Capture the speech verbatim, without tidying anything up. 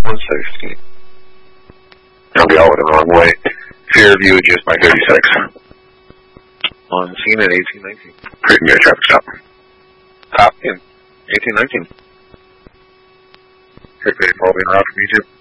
one sixty. I'll be all the wrong way. Fairview just by thirty-six. On scene at eighteen nineteen. Pretty near traffic stop. Stop in eighteen nineteen. Hit the following route from YouTube.